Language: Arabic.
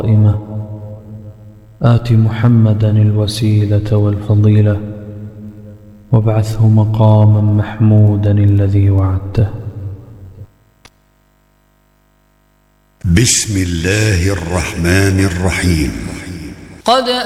آت محمدا الوسيلة والفضيلة وابعثه مقاما محمودا الذي وعدته. بسم الله الرحمن الرحيم. قد